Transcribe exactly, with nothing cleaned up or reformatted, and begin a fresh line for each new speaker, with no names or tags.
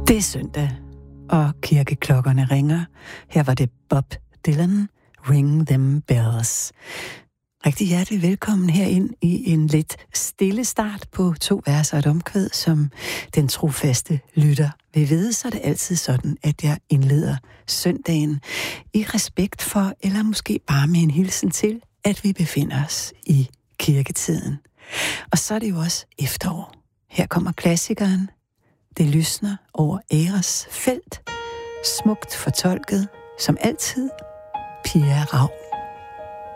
Det er søndag, og kirkeklokkerne ringer. Her var det Bob Dylan, Ring Them Bells. Rigtig hjertelig velkommen herind i en lidt stille start på to vers og et omkvæd, som den trofaste lytter vil vide, så er det altid sådan, at jeg indleder søndagen i respekt for, eller måske bare med en hilsen til, at vi befinder os i kirketiden. Og så er det jo også efterår. Her kommer klassikeren. Det lysner over Eres felt, smukt fortolket, som altid, Pia Raug.